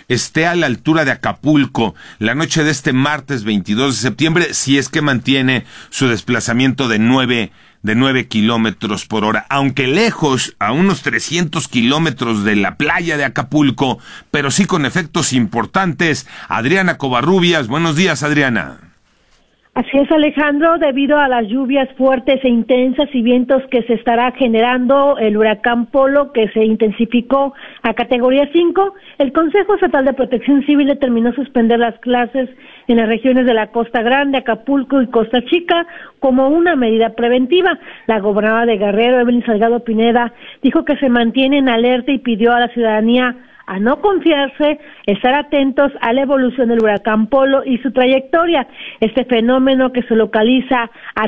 esté a la altura de Acapulco la noche de este martes 22 de septiembre, si es que mantiene su desplazamiento de 9 kilómetros por hora, aunque lejos, a unos 300 kilómetros de la playa de Acapulco, pero sí con efectos importantes. Adriana Covarrubias, buenos días, Adriana. Así es, Alejandro, debido a las lluvias fuertes e intensas y vientos que se estará generando el huracán Polo, que se intensificó a categoría 5, el Consejo Estatal de Protección Civil determinó suspender las clases en las regiones de la Costa Grande, Acapulco y Costa Chica como una medida preventiva. La gobernadora de Guerrero, Evelyn Salgado Pineda, dijo que se mantiene en alerta y pidió a la ciudadanía a no confiarse, estar atentos a la evolución del huracán Polo y su trayectoria. Este fenómeno, que se localiza a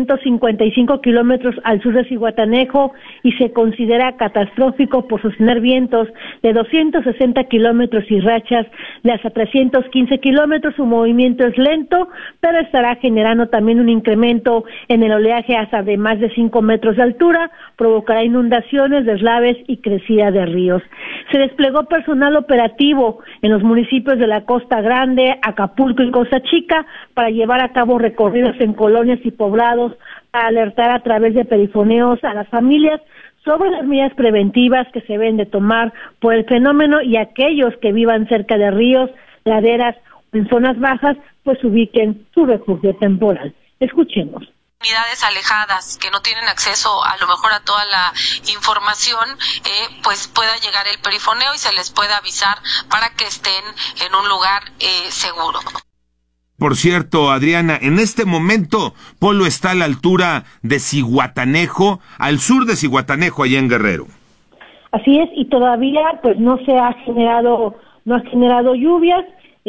355 kilómetros al sur de Zihuatanejo y se considera catastrófico por sostener vientos de 260 kilómetros y rachas de hasta 315 kilómetros, su movimiento es lento, pero estará generando también un incremento en el oleaje hasta de más de 5 metros de altura, provocará inundaciones, deslaves y crecida de ríos. Se desplegó personal operativo en los municipios de la Costa Grande, Acapulco y Costa Chica para llevar a cabo recorridos en colonias y poblados para alertar a través de perifoneos a las familias sobre las medidas preventivas que se deben de tomar por el fenómeno, y aquellos que vivan cerca de ríos, laderas o en zonas bajas, pues ubiquen su refugio temporal. Escuchemos. Comunidades alejadas que no tienen acceso a lo mejor a toda la información, pues pueda llegar el perifoneo y se les pueda avisar para que estén en un lugar seguro. Por cierto, Adriana, en este momento Polo está a la altura de Zihuatanejo, al sur de Zihuatanejo, allá en Guerrero. Así es, y todavía pues no ha generado lluvias,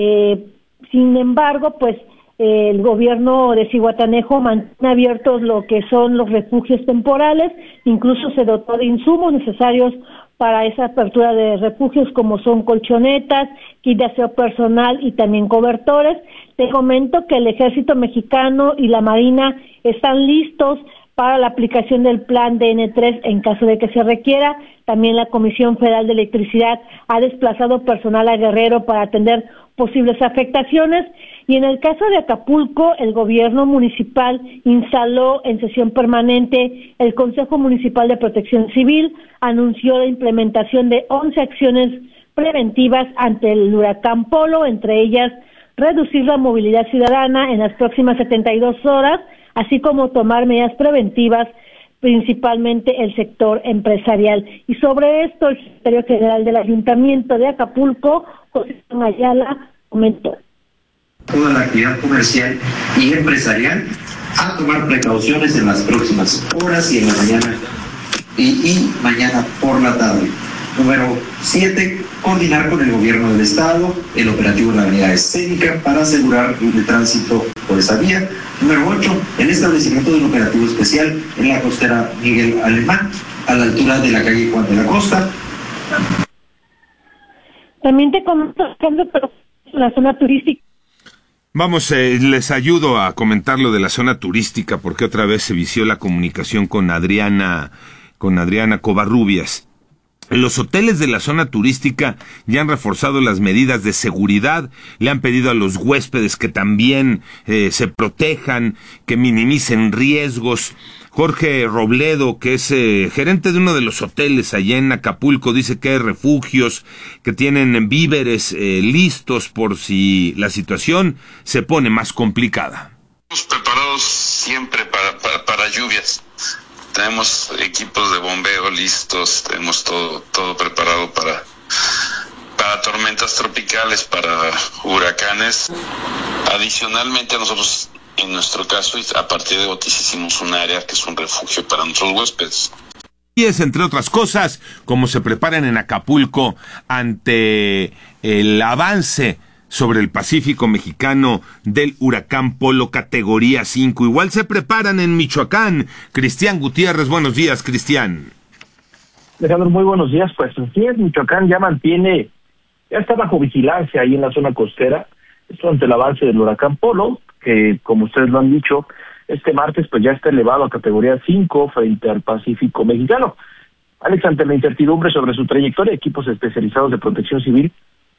sin embargo, pues el gobierno de Zihuatanejo mantiene abiertos lo que son los refugios temporales, incluso se dotó de insumos necesarios para esa apertura de refugios, como son colchonetas, kit de aseo personal y también cobertores. Te comento que el Ejército Mexicano y la Marina están listos para la aplicación del plan DN3 en caso de que se requiera. También la Comisión Federal de Electricidad ha desplazado personal a Guerrero para atender posibles afectaciones, y en el caso de Acapulco, el gobierno municipal instaló en sesión permanente el Consejo Municipal de Protección Civil, anunció la implementación de 11 acciones preventivas ante el huracán Polo, entre ellas reducir la movilidad ciudadana en las próximas 72 horas, así como tomar medidas preventivas, principalmente el sector empresarial. Y sobre esto, el secretario general del Ayuntamiento de Acapulco, José Ayala, comentó. Toda la actividad comercial y empresarial a tomar precauciones en las próximas horas y en la mañana y mañana por la tarde. Número 7, coordinar con el gobierno del estado el operativo en la avenida escénica para asegurar el tránsito por esa vía. Número 8, el establecimiento de un operativo especial en la costera Miguel Alemán, a la altura de la calle Juan de la Costa. También te comento, pero la zona turística. Vamos, les ayudo a comentar lo de la zona turística, porque otra vez se vició la comunicación con Adriana Covarrubias. Los hoteles de la zona turística ya han reforzado las medidas de seguridad, le han pedido a los huéspedes que también se protejan, que minimicen riesgos. Jorge Robledo, que es gerente de uno de los hoteles allá en Acapulco, dice que hay refugios, que tienen víveres listos por si la situación se pone más complicada. Estamos preparados siempre para lluvias. Tenemos equipos de bombeo listos, tenemos todo preparado para tormentas tropicales, para huracanes. Adicionalmente, nosotros, en nuestro caso, a partir de Otis, hicimos un área que es un refugio para nuestros huéspedes. Y es, entre otras cosas, como se preparan en Acapulco ante el avance sobre el Pacífico mexicano del huracán Polo categoría 5. Igual se preparan en Michoacán. Cristian Gutiérrez, buenos días, Cristian. Alejandro, muy buenos días. Pues sí, Michoacán ya está bajo vigilancia ahí en la zona costera. Esto ante el avance del huracán Polo, que como ustedes lo han dicho, este martes pues ya está elevado a categoría 5 frente al Pacífico mexicano. Alex, ante la incertidumbre sobre su trayectoria, equipos especializados de protección civil